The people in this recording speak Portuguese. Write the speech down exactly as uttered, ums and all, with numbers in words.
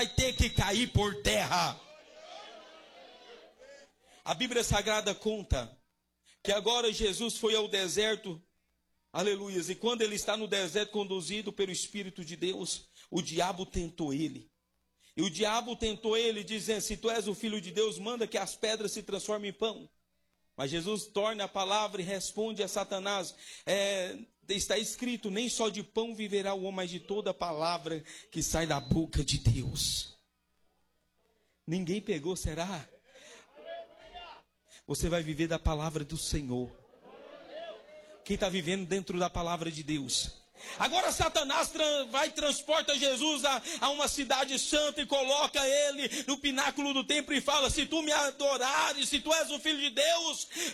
vai ter que cair por terra. A Bíblia Sagrada conta que agora Jesus foi ao deserto, aleluia, e quando ele está no deserto conduzido pelo Espírito de Deus, o diabo tentou ele. E o diabo tentou ele dizendo, se tu és o Filho de Deus, manda que as pedras se transformem em pão. Mas Jesus torna a palavra e responde a Satanás, é, está escrito, nem só de pão viverá o homem, mas de toda a palavra que sai da boca de Deus. Ninguém pegou, será? Você vai viver da palavra do Senhor. Quem está vivendo dentro da palavra de Deus? Agora Satanás vai e transporta Jesus a, a uma cidade santa e coloca ele no pináculo do templo e fala, se tu me adorares, se tu és o Filho de Deus,